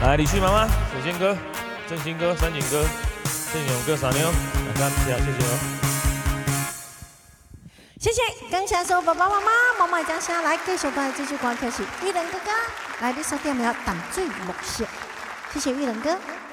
来，李旭妈妈、水仙哥、正兴哥、三井哥、郑勇哥、傻妞，来看一下，谢谢哦。 谢谢，感谢所有爸爸妈妈、妈妈掌声，来继续带这首歌曲是玉仁哥哥，来你收听没有？淡水木色，谢谢玉仁哥。